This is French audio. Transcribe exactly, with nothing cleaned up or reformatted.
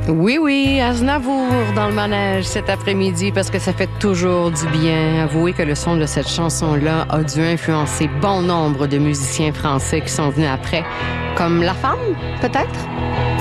Oui, oui, Aznavour dans le manège cet après-midi parce que ça fait toujours du bien. Avouez que le son de cette chanson-là a dû influencer bon nombre de musiciens français qui sont venus après. Comme La Femme, peut-être?